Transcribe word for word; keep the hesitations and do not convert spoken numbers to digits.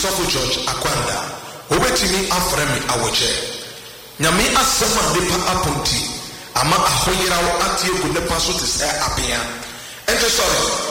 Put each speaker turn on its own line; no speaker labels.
Sofo George Akwanda. Obetimi afrɛ me awɔkyɛ. Nyame asɛm a nipa aponti ama ahoyeraw atie gu nipa so te sɛ apea. Ɛnte sɔre